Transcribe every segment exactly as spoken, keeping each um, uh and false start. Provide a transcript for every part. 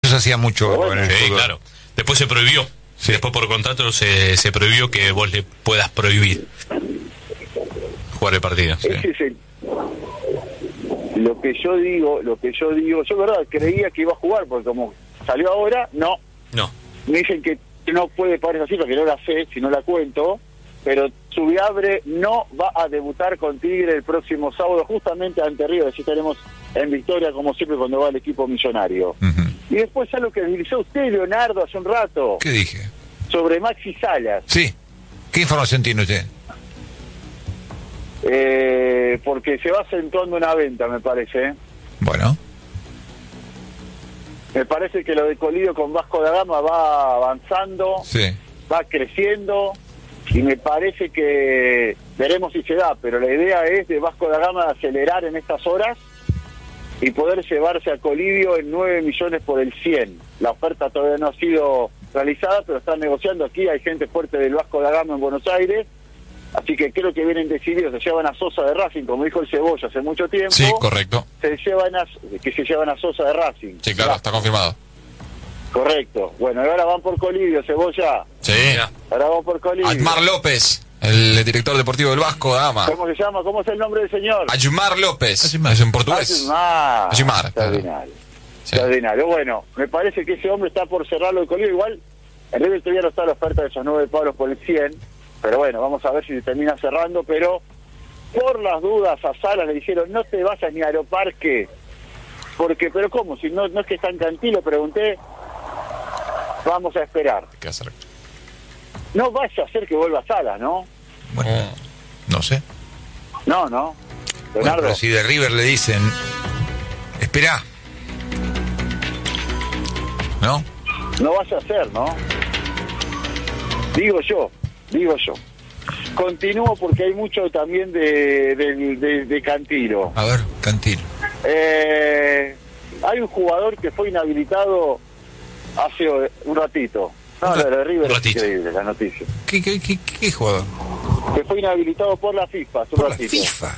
se hacía mucho bueno, en el Sí, fútbol. claro. Después se prohibió. Sí. Después por contrato se, se prohibió que vos le puedas prohibir jugar el partido. Sí. Ese es el, lo que yo digo, lo que yo digo, yo verdad creía que iba a jugar, porque como salió ahora, no. No. Me dicen que no puede pagar esa cifra, que no la sé, si no la cuento, pero Zubiabre no va a debutar con Tigre el próximo sábado, justamente ante River, así estaremos en victoria como siempre cuando va el equipo millonario. Uh-huh. Y después algo que utilizó usted, Leonardo, hace un rato, ¿Qué dije? sobre Maxi Salas. Sí. ¿Qué información tiene usted? Eh, porque se va acentuando una venta, me parece. Bueno. Me parece que lo de Colidio con Vasco da Gama va avanzando, Sí. va creciendo, y me parece que veremos si se da, pero la idea es de Vasco da Gama acelerar en estas horas y poder llevarse a Colidio en nueve millones por el cien. La oferta todavía no ha sido realizada, pero están negociando aquí, hay gente fuerte del Vasco da Gama en Buenos Aires, así que creo que vienen decididos, se llevan a Sosa de Racing, como dijo el Cebolla hace mucho tiempo. Sí, correcto. Se llevan a, que se llevan a Sosa de Racing. Sí, claro, está confirmado. Correcto. Bueno, y ahora van por Colidio, Cebolla. Sí. Ya. Ahora van por Colidio. Aymar López, el director deportivo del Vasco da Gama. ¿Cómo se llama? ¿Cómo es el nombre del señor? Aymar López. Aymar. Es en portugués. Aymar. Aymar, Extraordinario. Sí. Extraordinario. Bueno, me parece que ese hombre está por cerrarlo de Colidio. Igual, en River todavía no está la oferta de esos nueve palos por el cien. Pero bueno, vamos a ver si se termina cerrando. Pero por las dudas a Salas le dijeron, no te vayas ni a Aeroparque. Porque, pero ¿cómo? Si no, no es que está en Cantilo, pregunté. Vamos a esperar. ¿Qué hacer? No vaya a ser que vuelva Salas, ¿no? Bueno, no sé. No, no. Bueno, Leonardo. pero si de River le dicen, espera, ¿no? No vaya a ser, ¿no? Digo yo, digo yo. Continúo porque hay mucho también de, de, de, de Cantilo. A ver, Cantilo. Eh, hay un jugador que fue inhabilitado hace un ratito. No, la de River Un es ratito. increíble, la noticia. ¿Qué, qué, qué, qué jugador? Que fue inhabilitado por la FIFA hace un Por la ratito. FIFA.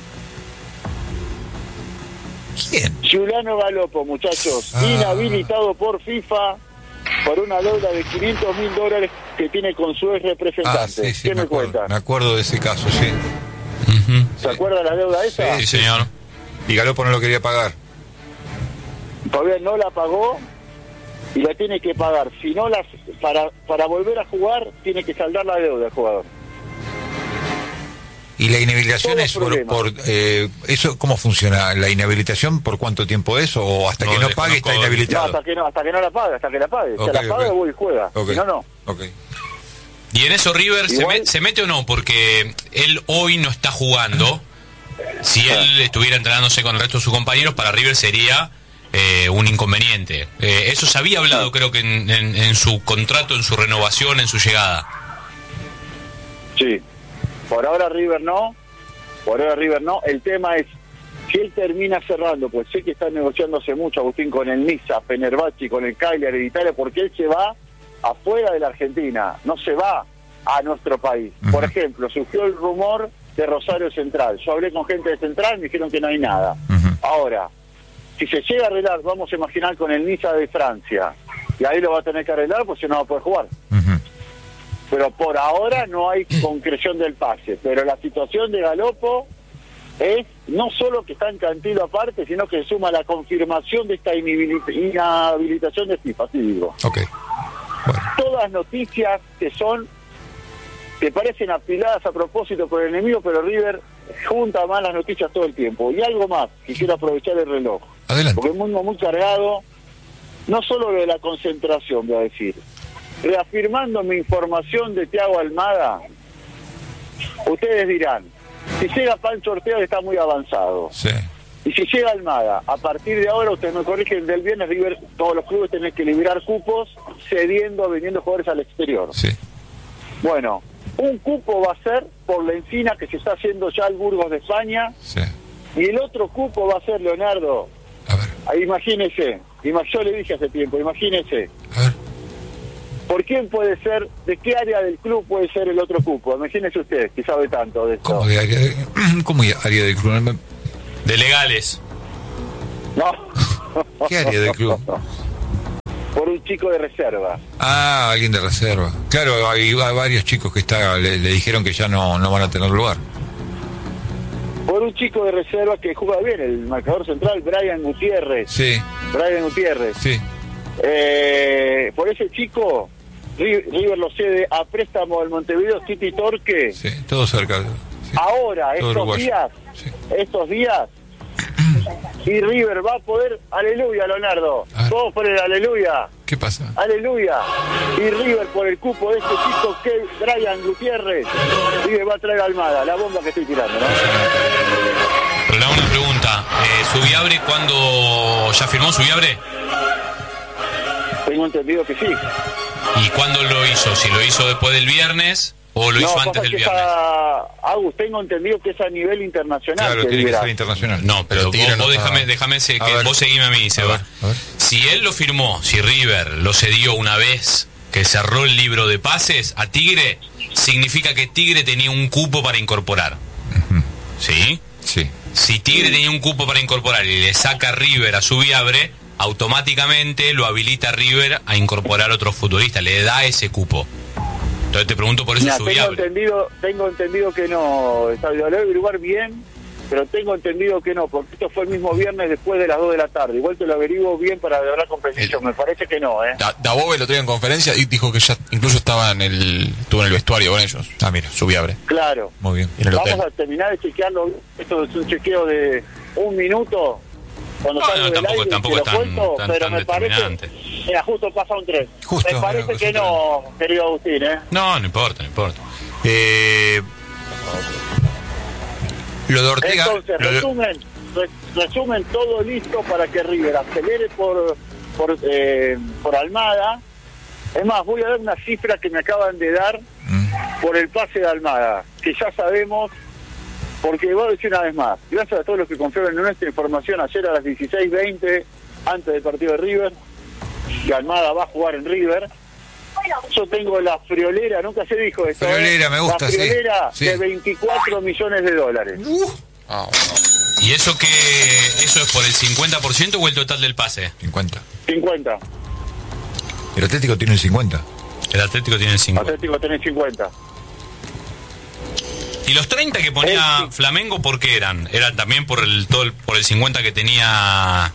¿Quién? Giuliano Galopo, muchachos, Ah. inhabilitado por FIFA por una deuda de quinientos mil dólares que tiene con su ex representante. Ah, sí, sí, ¿Qué me me, acuerdo, cuenta? me acuerdo de ese caso, sí. Ujú. ¿Se acuerda la deuda esa? Sí, señor. Y Galopo no lo quería pagar. Todavía no la pagó y la tiene que pagar. Si no, las para para volver a jugar, tiene que saldar la deuda el jugador. ¿Y la inhabilitación Todo es por, problema. por eh, eso cómo funciona? ¿La inhabilitación por cuánto tiempo es o hasta No, que no pague está desconozco. No, inhabilitado? hasta que no, hasta que no la pague, hasta que la pague. Ok, Se la paga, ok. vuelve y juega. Ok, Si no, no. ok. Y en eso River se, Igual- met- se mete o no, porque él hoy no está jugando. Si él estuviera entrenándose con el resto de sus compañeros, para River sería eh, un inconveniente. Eh, eso se había hablado, creo que en, en- en su contrato, en su renovación, en su llegada. Sí. Por ahora River no. Por ahora River no. El tema es, si él termina cerrando, pues sé que está negociando hace mucho, Agustín, con el Niza, Fenerbahce, con el Cagliari de Italia, porque él se va afuera de la Argentina, no se va a nuestro país. Por ejemplo, surgió el rumor de Rosario Central. Yo hablé con gente de Central, me dijeron que no hay nada. Ujú. Ahora, si se llega a arreglar, vamos a imaginar con el Niza de Francia, y ahí lo va a tener que arreglar, pues si no va a poder jugar. Ujú. Pero por ahora no hay concreción del pase. Pero la situación de Galopo es no solo que está en Cantilo aparte, sino que suma la confirmación de esta inhabilit- inhabilitación de FIFA, así digo. Ok. Bueno, Todas noticias que son, que parecen apiladas a propósito por el enemigo, pero River junta más las noticias todo el tiempo. Y algo más, que quiero aprovechar el reloj. adelante. Porque es muy, muy cargado, no solo lo de la concentración, voy a decir. Reafirmando mi información de Thiago Almada, ustedes dirán, si llega Pancho Ortega está muy avanzado. Sí. Y si llega Almada, a partir de ahora, ustedes me corrigen, del viernes River, todos los clubes tienen que liberar cupos, cediendo, vendiendo jugadores al exterior. Sí. Bueno, un cupo va a ser por la encina que se está haciendo ya el Burgos de España, Sí. y el otro cupo va a ser, Leonardo, A ver, ahí imagínese, ima- yo le dije hace tiempo, imagínese, a ver. ¿por quién puede ser, de qué área del club puede ser el otro cupo? Imagínese usted, que sabe tanto de esto. ¿Cómo de área de, cómo de área del club? De legales. No. ¿Qué área del club? por un chico de reserva. Ah, alguien de reserva. Claro, hay, hay varios chicos que está, le, le dijeron que ya no, no van a tener lugar. Por un chico de reserva que juega bien, el marcador central, Brian Gutiérrez. Sí. Brian Gutiérrez. Sí. Eh, por ese chico, River lo cede a préstamo del Montevideo City Torque. Sí, todo cerca. Sí. Ahora, Todo estos uruguayo. días, Sí. estos días, y River va a poder, aleluya, Leonardo, A ver. todos por el aleluya, ¿Qué pasa? aleluya, y River por el cupo de este chico que Brian Gutiérrez, River va a traer a Almada, la bomba que estoy tirando, ¿no? Pero le hago una pregunta. Eh, ¿Subiabre cuándo ya firmó Subiabre? Tengo entendido que sí. ¿Y cuándo lo hizo? ¿Si lo hizo después del viernes o lo hizo No, antes pasa del que viernes? esa- Agus, tengo entendido que es a nivel internacional. Claro, que tiene que libera. ser internacional. No, pero Pero Tigre vos, no vos está- déjame, déjame se- A que ver. vos seguime a mí, Seba. ver, a ver. Si él lo firmó, si River lo cedió una vez que cerró el libro de pases a Tigre, significa que Tigre tenía un cupo para incorporar. ¿Sí? Sí. Si Tigre tenía un cupo para incorporar y le saca a River a Subiabre, automáticamente lo habilita a River a incorporar otros futbolistas, le da ese cupo. Entonces te pregunto por eso Mira, tengo Subiabre. entendido, tengo entendido que no, está- lo voy a averiguar bien, pero tengo entendido que no, porque esto fue el mismo viernes después de las dos de la tarde. Igual te lo averiguo bien para hablar con precisión, El- me parece que no, ¿eh? Da, Dabove el otro día en conferencia y dijo que ya incluso estaba en el estuvo en el vestuario con ellos. Ah, mira. Subiabre. Claro. Muy bien. En el Vamos hotel. a terminar de chequearlo. Esto es un chequeo de un minuto. Cuando No, salgo no, del tampoco- aire, tampoco te es lo tan- cuento, tan- pero tan me parece, determinante. mira, justo pasa un tren. Justo, me parece mira, que justo no, querido Agustín, ¿eh? No, no importa, no importa. Eh, lo de Ortega. Entonces, lo de- resumen, re- resumen todo listo para que River acelere por por, eh, por Almada. Es más, voy a dar una cifra que me acaban de dar Mm. por el pase de Almada, que ya sabemos, porque voy a decir una vez más, gracias a todos los que confiaron en nuestra información ayer a las dieciséis veinte, antes del partido de River, que Almada va a jugar en River. Yo tengo la friolera, nunca se dijo esto. ¿eh? Friolera, me gusta, La sí, friolera sí. de veinticuatro millones de dólares. Ah, bueno. ¿Y eso que eso es por el cincuenta por ciento o el total del pase? cincuenta. cincuenta. El Atlético tiene el cincuenta. El Atlético tiene el cincuenta. Atlético tenés cincuenta. ¿Y los treinta que ponía Eh, sí. Flamengo por qué eran? ¿Eran también por el todo el- por el cincuenta que tenía La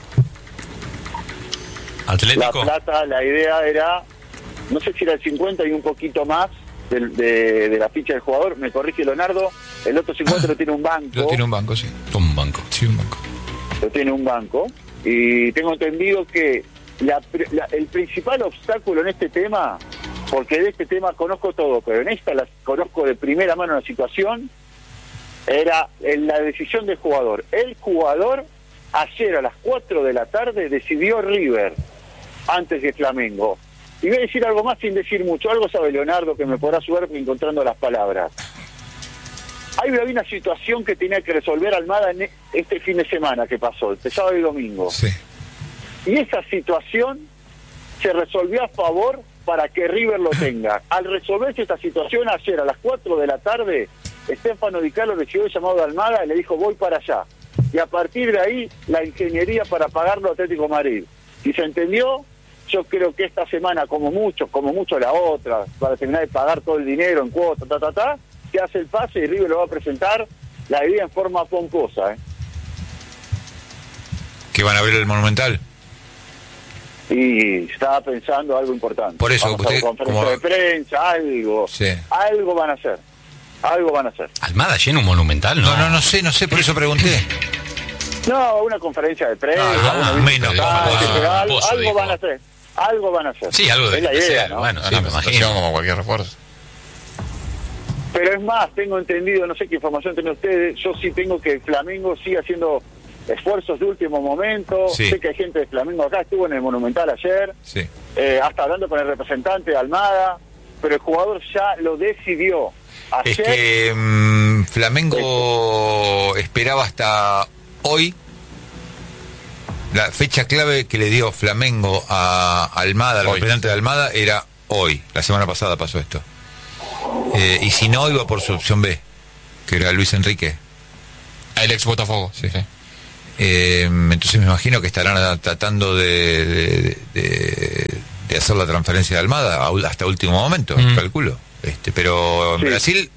Atlético? plata, la idea era, no sé si era el cincuenta y un poquito más del- de, de la ficha del jugador, me corrige Leonardo, el otro cincuenta lo tiene un banco. Lo tiene un banco, sí. Un banco. Sí, un banco. Lo tiene un banco. Y tengo entendido que la, pr- la- el principal obstáculo en este tema, porque de este tema conozco todo, pero en esta la conozco de primera mano la situación, era en la decisión del jugador. El jugador ayer a las cuatro de la tarde decidió River antes que Flamengo. Y voy a decir algo más sin decir mucho. Algo sabe Leonardo que me podrá ayudar encontrando las palabras. Hay había una situación que tenía que resolver Almada en este fin de semana que pasó, el sábado y domingo. Sí. Y esa situación se resolvió a favor para que River lo tenga. Al resolverse esta situación ayer a las cuatro de la tarde, Estefano Di Carlo recibió el llamado de Almada y le dijo voy para allá. Y a partir de ahí la ingeniería para pagarlo a Atlético de Madrid. Y se entendió, yo creo que esta semana como mucho, como mucho la otra, para terminar de pagar todo el dinero en cuota, ta, ta, ta, se hace el pase y River lo va a presentar, la idea en forma pomposa, ¿eh? Que van a abrir el Monumental. Y estaba pensando algo importante. Por eso, Vamos a usted, una conferencia como- de prensa, algo. Sí. Algo van a hacer. Algo van a hacer. ¿Almada llena un monumental? No, No, no, no sé, no sé, por eso pregunté. No, una conferencia de prensa. Ah, una menos, visita, por favor. pero algo, Pozo, algo dijo. van a hacer. Algo van a hacer. Sí, algo es de la idea, hacer. ¿no? Bueno, sí, Una me presentación imagino. como cualquier refuerzo. Pero es más, tengo entendido, no sé qué información tienen ustedes, yo sí tengo que Flamengo sigue haciendo esfuerzos de último momento. Sí. Sé que hay gente de Flamengo acá, estuvo en el Monumental ayer, Sí. eh, hasta hablando con el representante de Almada, pero el jugador ya lo decidió. Es Ayer, que mm, Flamengo esperaba hasta hoy. La fecha clave que le dio Flamengo a Almada, al Hoy. representante de Almada, era hoy. La semana pasada pasó esto. Eh, y si no, iba por su opción B, que era Luis Enrique. El ex Botafogo, sí, sí. Eh, entonces me imagino que estarán tratando de, de, de- de hacer la transferencia de Almada a- hasta último momento, Mm. calculo. Este, pero en Sí. Brasil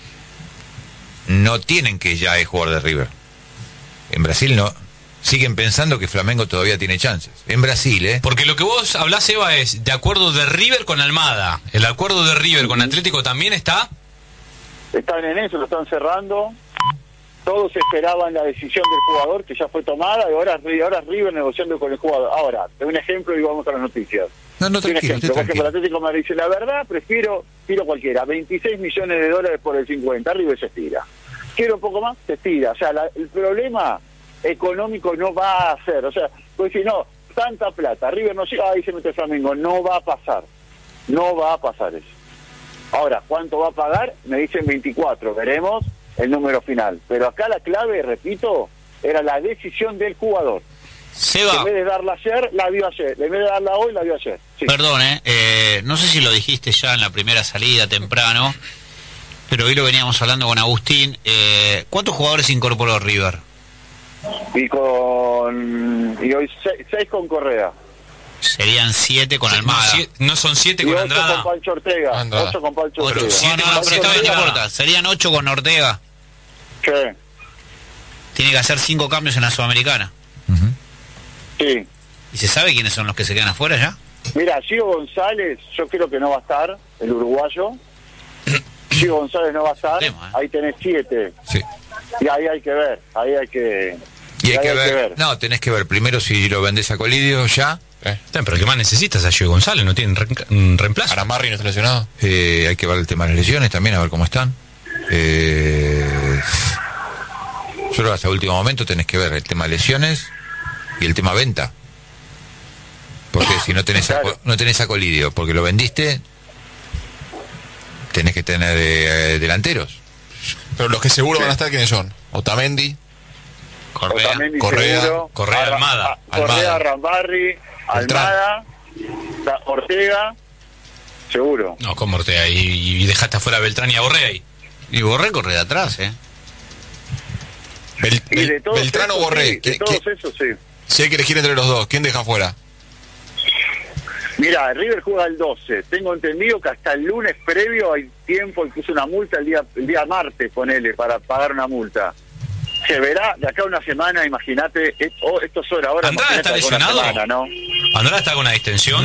no tienen que ya es jugador de River. En Brasil no. Siguen pensando que Flamengo todavía tiene chances. En Brasil, ¿eh? Porque lo que vos hablás, Eva, es de acuerdo de River con Almada. El acuerdo de River con Atlético también está. Están en eso, lo están cerrando. Todos esperaban la decisión del jugador que ya fue tomada y ahora, ahora River negociando con el jugador. Ahora, te doy un ejemplo y vamos a las noticias. No, no, Te doy un tranquilo, ejemplo. usted Por ejemplo, el tranquilo. Atlético me dice, la verdad, prefiero, tiro cualquiera, veintiséis millones de dólares por el cincuenta, River se estira. Quiero un poco más, se estira. O sea, la- el problema económico no va a ser, o sea, pues si no, tanta plata, River no llega, ahí se mete Flamengo, no va a pasar, no va a pasar eso. Ahora, ¿cuánto va a pagar? Me dicen veinticuatro, veremos el número final. Pero acá la clave, repito, era la decisión del jugador. Seba, En vez de darla ayer, la vio ayer. En vez de darla hoy, la vio ayer. Sí. perdón, eh, eh, no sé si lo dijiste ya en la primera salida temprano, pero hoy lo veníamos hablando con Agustín. Eh, ¿Cuántos jugadores incorporó River? Y con y hoy seis, seis con Correa. Serían siete con No, Almada. sie- no son siete Y con ocho Andrada. con Pancho Ortega. Andrada. Ocho con Pancho Ocho. Ortega. siete No, con no, Pancho pero está bien, no Ortega. importa. Serían ocho con Ortega. Sí, Tiene que hacer cinco cambios en la Sudamericana. Ujú. sí. ¿Y se sabe quiénes son los que se quedan afuera ya? Mira, Gio González, yo creo que no va a estar, el uruguayo. Gio González no va a estar. Tema, ¿eh? Ahí tenés siete. Sí. Y ahí hay que ver, ahí hay que... Y hay ahí que ver, no, tenés que ver primero si lo vendés a Colidio ya, Eh. Está bien, pero ¿qué más necesitas a Gio González? ¿No tienen re- un reemplazo? Aramarri no está lesionado. eh, hay que ver el tema de las lesiones también, a ver cómo están. Eh, solo hasta último momento tenés que ver el tema de lesiones y el tema venta. Porque si no tenés a, Claro. no tenés a Colidio, porque lo vendiste, tenés que tener eh, delanteros. Pero los que seguro Sí. van a estar, ¿quiénes son? Otamendi, Correa. Otamendi Correa, seguro, Correa, Arra- Almada. a- Correa, Almada. Rambarri, Beltrán. Almada, Ta- Ortega, seguro. No, como Ortega. Y, y dejaste afuera a Beltrán y a Borré ahí. Y Borré corre de atrás, ¿eh? Bel- Y de Bel- todos Beltrán o esos, Borré. sí, de ¿Qui- todos qui- esos, sí. Si hay que elegir entre los dos, ¿quién deja fuera? Mira, River juega el doce. Tengo entendido que hasta el lunes previo hay tiempo, incluso una multa el día el día martes, ponele, para pagar una multa. Se verá de acá a una semana, imagínate, es- oh, esto es hora ahora. ¿Andrada imagínate está de acá a una lesionado? semana, ¿no? Andrada está con una distensión.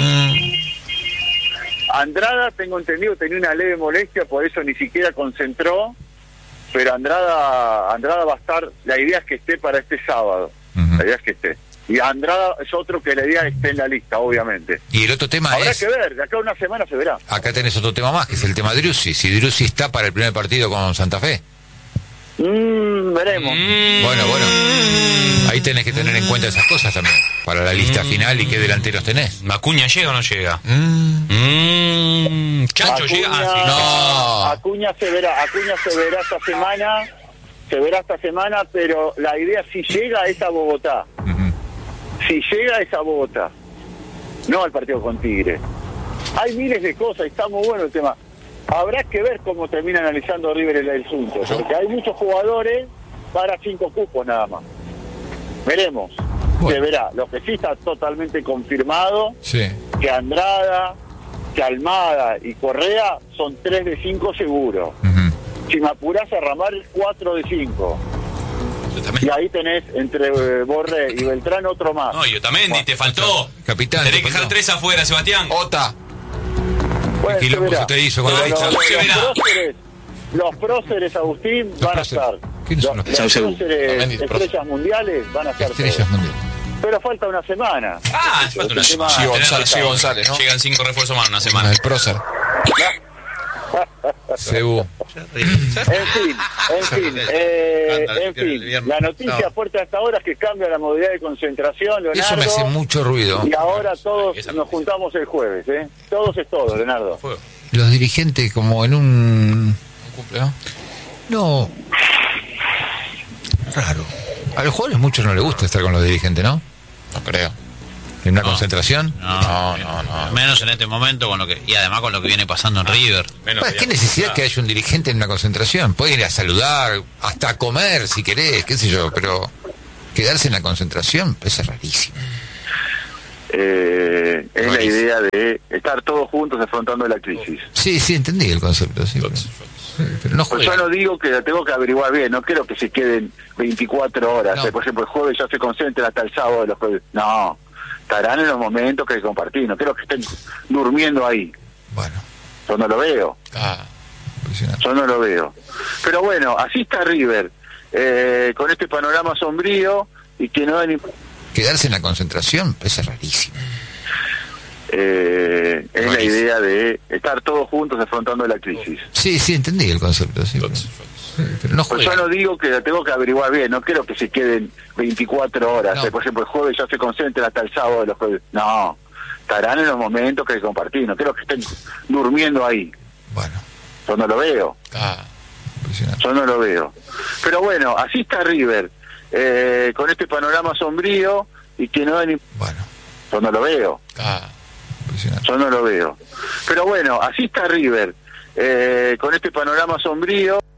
Andrada, tengo entendido, tenía una leve molestia, por eso ni siquiera concentró, pero Andrada Andrada va a estar, la idea es que esté para este sábado, Ujú. la idea es que esté. Y Andrada es otro que la idea esté en la lista, obviamente. Y el otro tema Habrá es, que ver, de acá a una semana se verá. acá tenés otro tema más, que es el tema de Driussi. Si Driussi está para el primer partido con Santa Fe. Mm, veremos. Mm. Bueno, bueno. Ahí tenés que tener en cuenta esas cosas también. Para la lista final y qué delanteros tenés. ¿Acuña llega o no llega? Mm. Mm. ¿Chancho Acuña, llega? Ah, sí. No. Acuña se verá, Acuña se verá esta semana, se verá esta semana, pero la idea si llega es a Bogotá. Ujú. Si llega es a Bogotá, no al partido con Tigre. Hay miles de cosas, está muy bueno el tema. Habrá que ver cómo termina analizando River el, el asunto, porque hay muchos jugadores para cinco cupos nada más. Veremos, Bueno. se verá. Lo que sí está totalmente confirmado, Sí. que Andrada, que Almada y Correa son tres de cinco seguro. Ujú. Si me apurás a ramar, cuatro de cinco. Yo también. Y ahí tenés entre eh, Borré y Beltrán otro más. No, y Otamendi, te faltó. Capitán, Tenés te que dejar faltó. tres afuera, Sebastián. Ota. Bueno, ¿Qué se quilombo verá. se te hizo con Pero la los, lista? los- Se verá. los próceres, los próceres, Agustín, Los van próceres. a estar. ¿Quiénes son Los, los los próceres? próceres, Otamendi, próceres. estrellas mundiales van a estar Estrellas todos. mundiales. Pero falta una semana. Ah, Este falta una tema- semana. Sí, Tenés González, razón. sí, González, ¿no? Llegan cinco refuerzos más en una semana. El prócer. Cebu. En fin, en fin, eh, en fin, la noticia fuerte hasta ahora es que cambia la modalidad de concentración, Leonardo. Eso me hace mucho ruido. Y ahora todos Esa nos juntamos el jueves, ¿eh? Todos es todo, Leonardo. Fuego. Los dirigentes como en un... Un cumple, ¿no? No. Raro. A los jugadores muchos no les gusta estar con los dirigentes, ¿no? No creo. En una concentración. No, No, no, no. menos en este momento con lo que y además con lo que viene pasando en River. Menos Bueno, ¿qué digamos. necesidad que haya un dirigente en una concentración? Pueden ir a saludar, hasta a comer si querés, qué sé yo, pero quedarse en la concentración es rarísimo. Eh, es la Buenísimo. idea de estar todos juntos afrontando la crisis. Sí, sí, entendí el concepto, sí. Pero, sí, pero no Pues juega. yo no digo que la tengo que averiguar bien, no quiero que se queden veinticuatro horas, No. eh, por ejemplo el jueves ya se concentren hasta el sábado de los jueves. No, estarán en los momentos que hay que compartir, no quiero que estén durmiendo ahí. Bueno, Yo no lo veo, Ah, impresionante. yo no lo veo. Pero bueno, así está River, eh, con este panorama sombrío y que no hay ni... Quedarse en la concentración parece rarísimo. Eh, es la Buenísimo. idea de estar todos juntos afrontando la crisis. Sí, sí, entendí el concepto, sí. Pero, sí, pero no Pues juega. yo no digo que la tengo que averiguar bien, no quiero que se queden veinticuatro horas, No. eh, por ejemplo el jueves ya se concentren hasta el sábado de los jueves. No, estarán en los momentos que hay que compartir, no quiero que estén durmiendo ahí. Bueno, Yo no lo veo, ah, impresionante. yo no lo veo. Pero bueno, así está River, eh, con este panorama sombrío y que no hay ni... Bueno, Yo no lo veo, ah. impresionante. yo no lo veo. Pero bueno, así está River, eh, con este panorama sombrío.